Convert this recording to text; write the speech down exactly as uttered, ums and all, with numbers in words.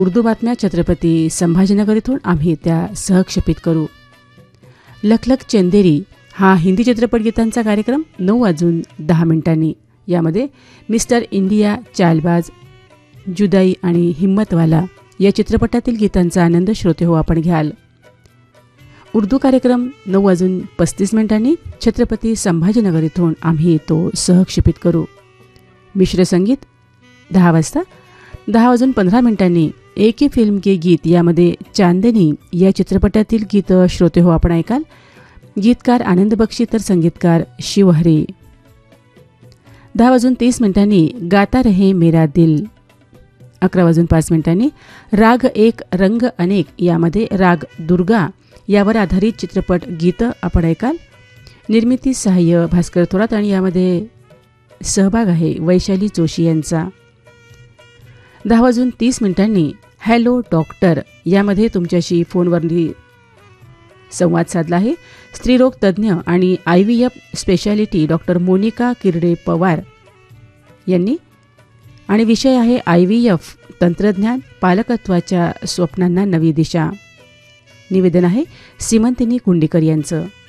उर्दू बातम्या छत्रपती संभाजीनगर इथून आम्ही त्या सहक्षेपित करू. लखलख चंदेरी हा हिंदी चित्रपट गीतांचा कार्यक्रम नऊ वाजून दहा मिनिटांनी. यामध्ये मिस्टर इंडिया, चालबाज, जुदाई आणि हिम्मतवाला या चित्रपटातील गीतांचा आनंद श्रोते हो आपण घ्याल. उर्दू कार्यक्रम नऊ वाजून पस्तीस मिनिटांनी छत्रपती संभाजीनगर इथून आम्ही तो सहक्षेपित करू. मिश्र संगीत दहा वाजता. दहा वाजून पंधरा मिनिटांनी एक ही फिल्म के गीत यामध्ये चांदनी या चित्रपटातील गीत श्रोते हो आपण ऐकाल. गीतकार आनंद बक्षी तर संगीतकार शिवहरी. दहा वाजून तीस मिनिटांनी गाता रहे मेरा दिल. अकरा वाजून पाच मिनिटांनी राग एक रंग अनेक यामध्ये राग दुर्गा यावर आधारित चित्रपट गीतं आपण ऐकाल. निर्मिती सहाय्य भास्कर थोरात आणि यामध्ये सहभाग आहे वैशाली जोशी यांचा. दहा वाजून तीस मिनिटांनी हॅलो डॉक्टर यामध्ये तुमच्याशी फोनवरती संवाद साधला आहे स्त्रीरोग तज्ज्ञ आणि I V F speciality doctor Monika किर्डे Pawar यांनी. आणि विषय आहे आय व्ही एफ तंत्रज्ञान पालकत्वाच्या स्वप्नांना नवी दिशा. निवेदन आहे सीमंतिनी कुंडीकर यांचं.